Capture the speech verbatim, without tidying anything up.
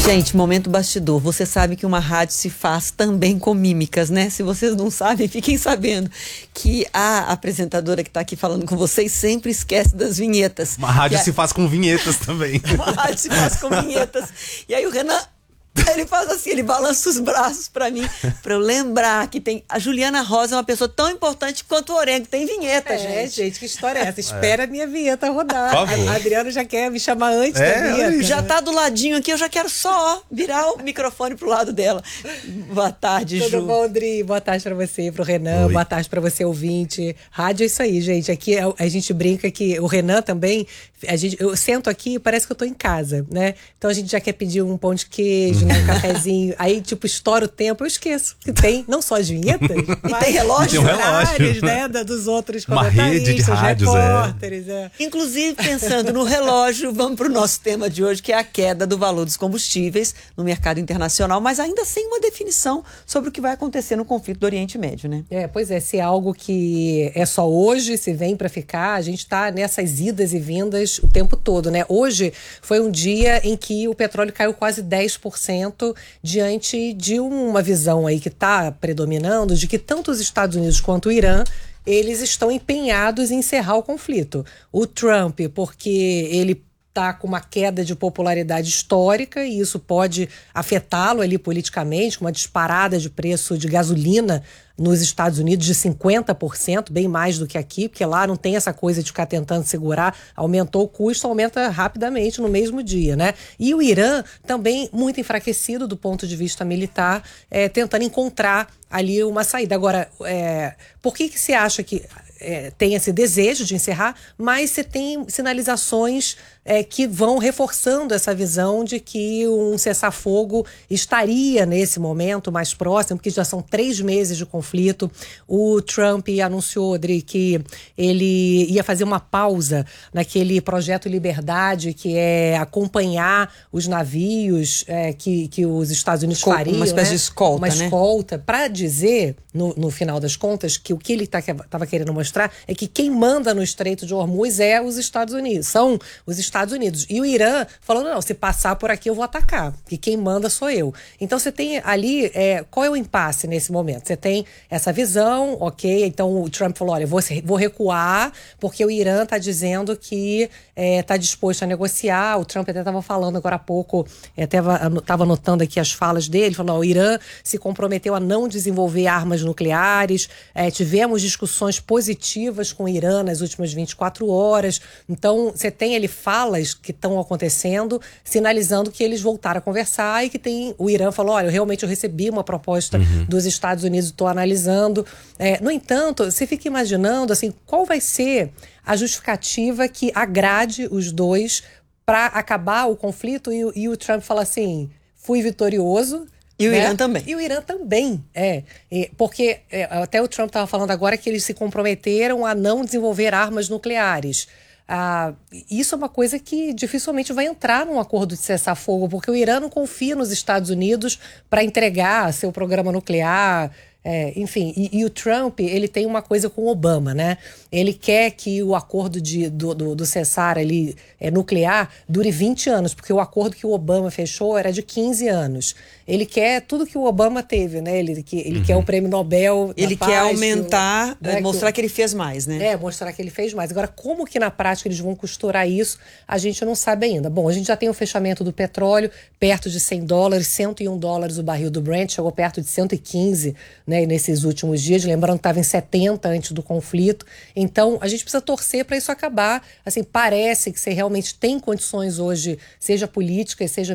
Gente, momento bastidor. Você sabe que uma rádio se faz também com mímicas, né? Se vocês não sabem, fiquem sabendo que a apresentadora que está aqui falando com vocês sempre esquece das vinhetas. Uma rádio a... se faz com vinhetas também. Uma rádio se faz com vinhetas. E aí o Renan... Ele faz assim, ele balança os braços pra mim, pra eu lembrar que tem... A Juliana Rosa é uma pessoa tão importante quanto o Orengo. Tem vinheta, é, gente. É, gente, que história é essa? Espera a minha vinheta rodar. Por favor. A Adriana já quer me chamar antes É, da vinheta. Já tá do ladinho aqui, eu já quero só virar o microfone pro lado dela. Boa tarde, Tudo Ju. bom, Adri? Boa tarde pra você, pro Renan. Oi. Boa tarde pra você, ouvinte. Rádio é isso aí, gente. Aqui a, a gente brinca que o Renan também... A gente, eu sento aqui e parece que eu tô em casa, né? Então a gente já quer pedir um pão de queijo, né? Um cafezinho. Aí, tipo, estoura o tempo, eu esqueço que tem não só as vinhetas, mas tem relógio? Tem um relógio. horários, né? Da, dos outros Uma rede de rádios, repórteres. É. Inclusive, pensando no relógio, vamos para o nosso tema de hoje, que é a queda do valor dos combustíveis no mercado internacional, mas ainda sem uma definição sobre o que vai acontecer no conflito do Oriente Médio, né? É, pois é, se é algo que é só hoje, se vem para ficar, a gente está nessas idas e vindas o tempo todo, né? Hoje foi um dia em que o petróleo caiu quase dez por cento diante de uma visão aí que está predominando de que tanto os Estados Unidos quanto o Irã eles estão empenhados em encerrar o conflito. O Trump, porque ele está com uma queda de popularidade histórica e isso pode afetá-lo ali politicamente, com uma disparada de preço de gasolina nos Estados Unidos de cinquenta por cento, bem mais do que aqui, porque lá não tem essa coisa de ficar tentando segurar, aumentou o custo, aumenta rapidamente no mesmo dia, né? E o Irã também muito enfraquecido do ponto de vista militar, é, tentando encontrar ali uma saída. Agora, é, por que que você acha que é, tem esse desejo de encerrar, mas você tem sinalizações é, que vão reforçando essa visão de que um cessar-fogo estaria nesse momento mais próximo, porque já são três meses de conflito. O Trump anunciou, Adri, que ele ia fazer uma pausa naquele projeto Liberdade, que é acompanhar os navios é, que, que os Estados Unidos Com, fariam. Uma espécie né? de escolta, Uma né? escolta, para dizer, no, no final das contas, que o que ele estava tá, querendo mostrar é que quem manda no Estreito de Hormuz é os Estados Unidos, são os Estados Unidos. E o Irã falando, não, se passar por aqui eu vou atacar, que quem manda sou eu. Então você tem ali, é, qual é o impasse nesse momento? Você tem essa visão, ok, então o Trump falou, olha, vou, vou recuar, porque o Irã está dizendo que está é, disposto a negociar. O Trump até estava falando agora há pouco, estava anotando aqui as falas dele, falando, ó, o Irã se comprometeu a não desenvolver armas nucleares, é, tivemos discussões positivas com o Irã nas últimas vinte e quatro horas, então você tem ele falas que estão acontecendo, sinalizando que eles voltaram a conversar e que tem, o Irã falou, olha, eu realmente eu recebi uma proposta uhum. dos Estados Unidos, estou analisando. É, no entanto, você fica imaginando assim, qual vai ser a justificativa que agrade os dois para acabar o conflito e, e o Trump fala assim, fui vitorioso. E o né? Irã também. E o Irã também, é. é porque é, até o Trump estava falando agora que eles se comprometeram a não desenvolver armas nucleares. Ah, isso é uma coisa que dificilmente vai entrar num acordo de cessar-fogo, porque o Irã não confia nos Estados Unidos para entregar seu programa nuclear. É, enfim, e, e o Trump, ele tem uma coisa com o Obama, né? Ele quer que o acordo de, do, do, do cessar ali, é, nuclear dure vinte anos, porque o acordo que o Obama fechou era de quinze anos. Ele quer tudo que o Obama teve, né? Ele, que, ele uhum. quer o prêmio Nobel da Ele Paz, quer aumentar, que, né, mostrar que, que ele fez mais, né? É, mostrar que ele fez mais. Agora, como que na prática eles vão costurar isso, a gente não sabe ainda. Bom, a gente já tem o fechamento do petróleo, perto de cem dólares, cento e um dólares o barril do Brent, chegou perto de cento e quinze, né, nesses últimos dias, lembrando que estava em setenta antes do conflito. Então, a gente precisa torcer para isso acabar. Assim, parece que você realmente tem condições hoje, seja políticas, seja